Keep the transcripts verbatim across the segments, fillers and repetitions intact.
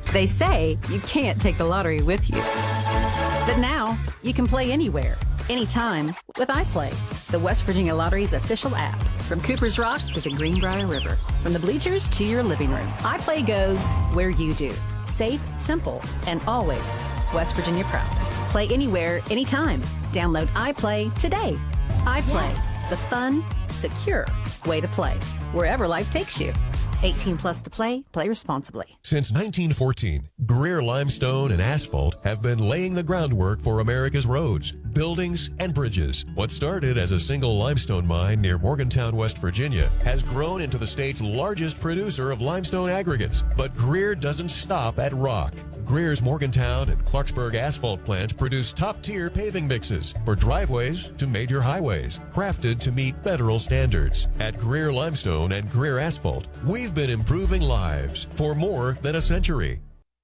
They say you can't take the lottery with you. But now, you can play anywhere, anytime with iPlay, the West Virginia Lottery's official app. From Cooper's Rock to the Greenbrier River, from the bleachers to your living room, iPlay goes where you do. Safe, simple, and always West Virginia proud. Play anywhere, anytime. Download iPlay today. iPlay, yes. The fun, secure way to play, wherever life takes you. eighteen plus to play. Play responsibly. Since nineteen fourteen, Greer Limestone and Asphalt have been laying the groundwork for America's roads, buildings, and bridges. What started as a single limestone mine near Morgantown, West Virginia, has grown into the state's largest producer of limestone aggregates. But Greer doesn't stop at rock. Greer's Morgantown and Clarksburg asphalt plants produce top-tier paving mixes for driveways to major highways, crafted to meet federal standards. At Greer Limestone and Greer Asphalt, we've been improving lives for more than a century.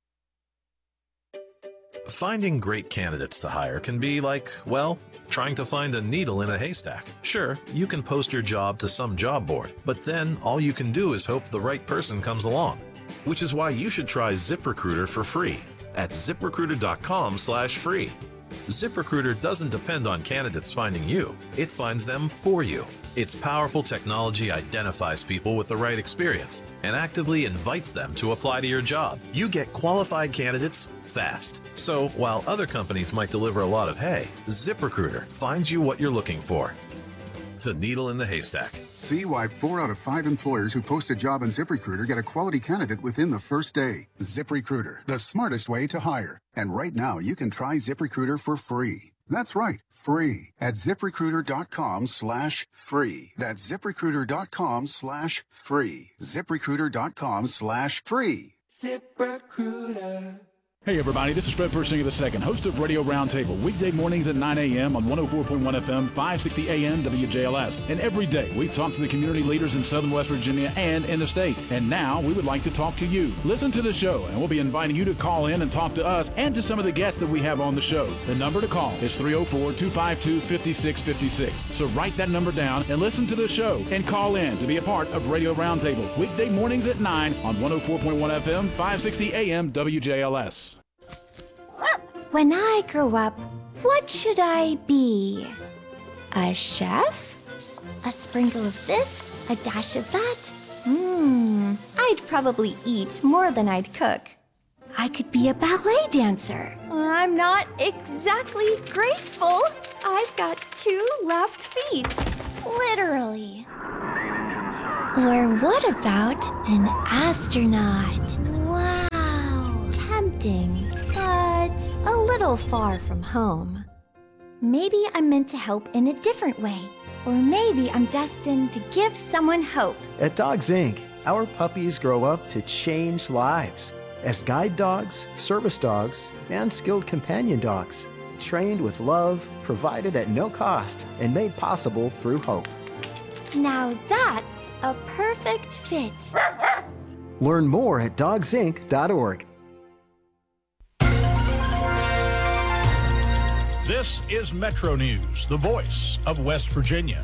Finding great candidates to hire can be like, well, trying to find a needle in a haystack. Sure, you can post your job to some job board, but then all you can do is hope the right person comes along. Which is why you should try ZipRecruiter for free at ZipRecruiter.com slash free. ZipRecruiter doesn't depend on candidates finding you. It finds them for you. Its powerful technology identifies people with the right experience and actively invites them to apply to your job. You get qualified candidates fast. So while other companies might deliver a lot of hay, ZipRecruiter finds you what you're looking for. The needle in the haystack. See why four out of five employers who post a job on ZipRecruiter get a quality candidate within the first day. ZipRecruiter, the smartest way to hire. And right now, you can try ZipRecruiter for free. That's right, free at ZipRecruiter.com slash free. That's ZipRecruiter.com slash free. ZipRecruiter.com slash free. ZipRecruiter. Hey everybody, this is Fred Persinger the second, host of Radio Roundtable, weekday mornings at nine a.m. on one oh four point one F M, five sixty A M W J L S. And every day we talk to the community leaders in Southern West Virginia and in the state. And now we would like to talk to you. Listen to the show, and we'll be inviting you to call in and talk to us and to some of the guests that we have on the show. The number to call is three oh four, two five two, five six five six. So write that number down and listen to the show and call in to be a part of Radio Roundtable, weekday mornings at nine on one oh four point one F M, five sixty A M W J L S. When I grow up, what should I be? A chef? A sprinkle of this? A dash of that? Mmm, I'd probably eat more than I'd cook. I could be a ballet dancer. I'm not exactly graceful. I've got two left feet. Literally. Or what about an astronaut? Wow, tempting. But a little far from home. Maybe I'm meant to help in a different way. Or maybe I'm destined to give someone hope. At Dogs Incorporated, our puppies grow up to change lives as guide dogs, service dogs, and skilled companion dogs. Trained with love, provided at no cost, and made possible through hope. Now that's a perfect fit. Learn more at dogs inc dot org. This is Metro News, the voice of West Virginia.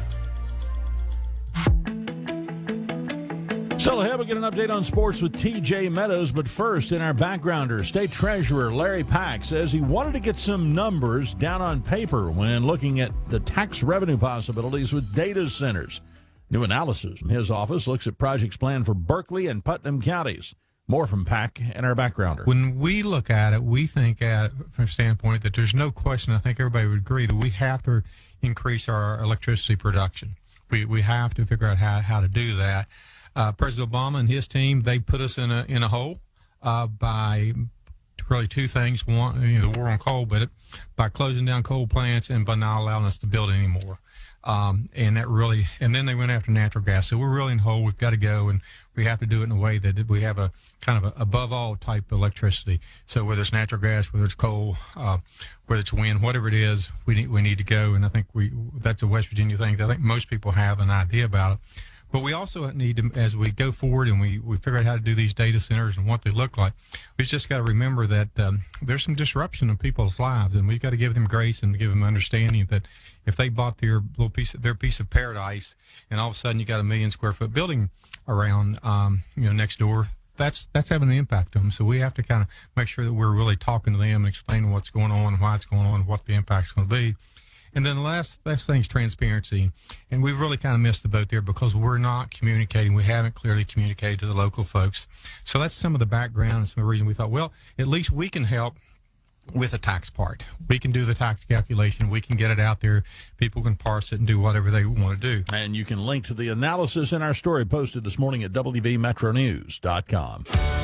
So ahead, we get an update on sports with T J Meadows, but first, in our backgrounder, State Treasurer Larry Pack says he wanted to get some numbers down on paper when looking at the tax revenue possibilities with data centers. New analysis from his office looks at projects planned for Berkeley and Putnam counties. More from Pack and our backgrounder. When we look at it, we think at from a standpoint that there's no question, I think everybody would agree, that we have to increase our electricity production. We we have to figure out how, how to do that. Uh, President Obama and his team, they put us in a in a hole uh, by really two things. One, you know, the war on coal, but it, by closing down coal plants and by not allowing us to build anymore. Um, and that really, and then they went after natural gas. So we're really in a hole. We've got to go, and we have to do it in a way that we have a kind of a above all type of electricity. So whether it's natural gas, whether it's coal, uh, whether it's wind, whatever it is, we need, we need to go. And I think we, that's a West Virginia thing that I think most people have an idea about it. But we also need to, as we go forward and we, we figure out how to do these data centers and what they look like, we've just got to remember that um, there's some disruption in people's lives, and we've got to give them grace and give them understanding that if they bought their little piece of, their piece of paradise, and all of a sudden you got a million square foot building around, um, you know, next door, that's that's having an impact on them. So we have to kind of make sure that we're really talking to them and explaining what's going on, why it's going on, what the impact's going to be. And then the last, last thing is transparency. And we've really kind of missed the boat there because we're not communicating. We haven't clearly communicated to the local folks. So that's some of the background and some of the reason we thought, well, at least we can help with the tax part. We can do the tax calculation. We can get it out there. People can parse it and do whatever they want to do. And you can link to the analysis in our story posted this morning at W V Metro News dot com.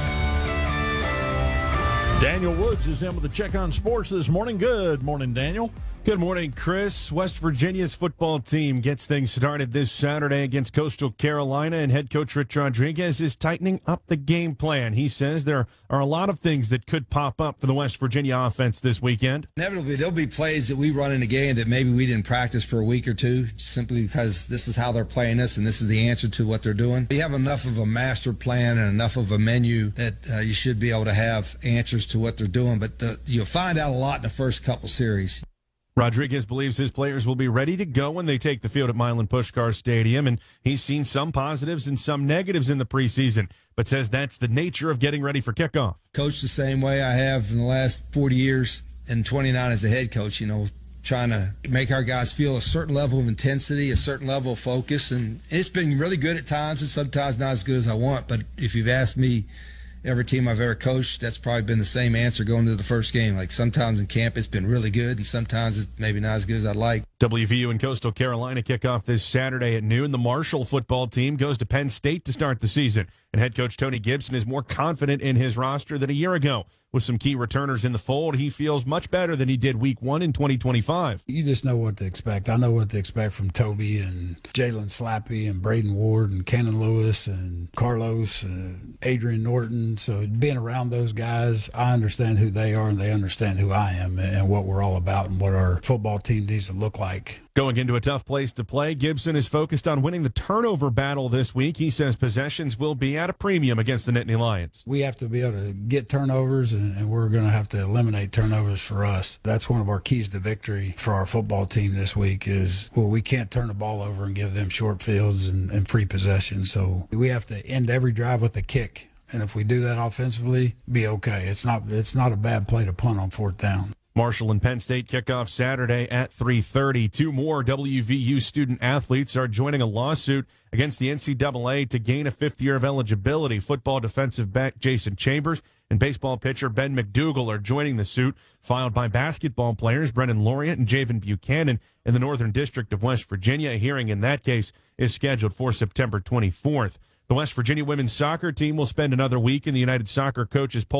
Daniel Woods is in with the Check on Sports this morning. Good morning, Daniel. Good morning, Chris. West Virginia's football team gets things started this Saturday against Coastal Carolina, and head coach Rich Rodriguez is tightening up the game plan. He says there are a lot of things that could pop up for the West Virginia offense this weekend. Inevitably, there'll be plays that we run in a game that maybe we didn't practice for a week or two, simply because this is how they're playing us and this is the answer to what they're doing. We have enough of a master plan and enough of a menu that uh, you should be able to have answers to what they're doing, but the, you'll find out a lot in the first couple series. Rodriguez believes his players will be ready to go when they take the field at Milan Puskar Stadium, and he's seen some positives and some negatives in the preseason, but says that's the nature of getting ready for kickoff. Coach the same way I have in the last forty years and twenty-nine as a head coach, you know, trying to make our guys feel a certain level of intensity, a certain level of focus, and it's been really good at times and sometimes not as good as I want, but if you've asked me, every team I've ever coached, that's probably been the same answer going to the first game. Like sometimes in camp it's been really good, and sometimes it's maybe not as good as I'd like. W V U and Coastal Carolina kick off this Saturday at noon. The Marshall football team goes to Penn State to start the season, and head coach Tony Gibson is more confident in his roster than a year ago. With some key returners in the fold, he feels much better than he did week one in twenty twenty-five. You just know what to expect. I know what to expect from Toby and Jalen Slappy and Braden Ward and Cannon Lewis and Carlos and Adrian Norton. So being around those guys, I understand who they are and they understand who I am and what we're all about and what our football team needs to look like. Going into a tough place to play, Gibson is focused on winning the turnover battle this week. He says possessions will be at a premium against the Nittany Lions. We have to be able to get turnovers, and, and we're going to have to eliminate turnovers for us. That's one of our keys to victory for our football team this week is, well, we can't turn the ball over and give them short fields and, and free possession. So we have to end every drive with a kick. And if we do that offensively, be okay. It's not, it's not a bad play to punt on fourth down. Marshall and Penn State kick off Saturday at three thirty. Two more W V U student athletes are joining a lawsuit against the N C double A to gain a fifth year of eligibility. Football defensive back Jason Chambers and baseball pitcher Ben McDougal are joining the suit filed by basketball players Brennan Laureate and Javen Buchanan in the Northern District of West Virginia. A hearing in that case is scheduled for September twenty-fourth. The West Virginia women's soccer team will spend another week in the United Soccer Coaches Poll